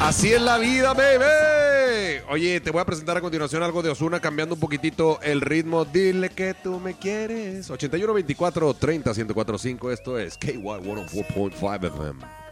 Así es la vida, baby. Oye, te voy a presentar a continuación algo de Ozuna, cambiando un poquitito el ritmo. Dile que tú me quieres. 81 24 30 1045. Esto es KY 104.5 FM.